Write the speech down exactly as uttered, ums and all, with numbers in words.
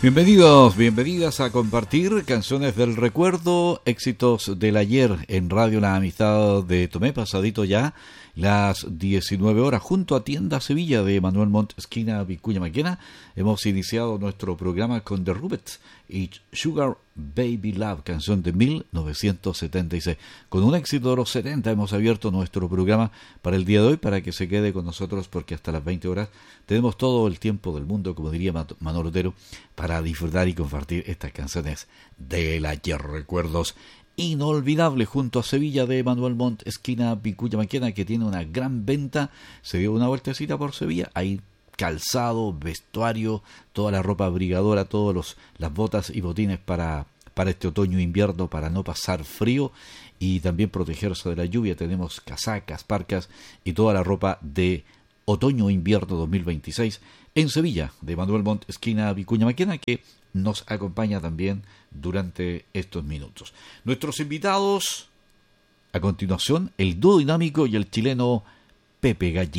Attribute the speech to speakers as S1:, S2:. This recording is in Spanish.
S1: Bienvenidos, bienvenidas a compartir canciones del recuerdo, éxitos del ayer en Radio La Amistad de Tomé, pasadito ya las diecinueve horas, junto a Tienda Sevilla de Manuel Montt, esquina Vicuña Maquena. Hemos iniciado nuestro programa con The Rubettes y Sugar Baby Love, canción de mil novecientos setenta y seis. Con un éxito de los setenta hemos abierto nuestro programa para el día de hoy, para que se quede con nosotros, porque hasta las veinte horas tenemos todo el tiempo del mundo, como diría Manolo Otero, para disfrutar y compartir estas canciones del ayer, recuerdos inolvidable, junto a Sevilla de Manuel Montt, esquina Vicuña Maquena, que tiene una gran venta. Se dio una vueltecita por Sevilla, hay calzado, vestuario, toda la ropa abrigadora, todas los, las botas y botines para, para este otoño e invierno, para no pasar frío y también protegerse de la lluvia. Tenemos casacas, parcas y toda la ropa de otoño e invierno dos mil veintiséis en Sevilla de Manuel Montt, esquina Vicuña Maquena, que nos acompaña también durante estos minutos. Nuestros invitados, a continuación, el dúo dinámico y el chileno Pepe Gallina.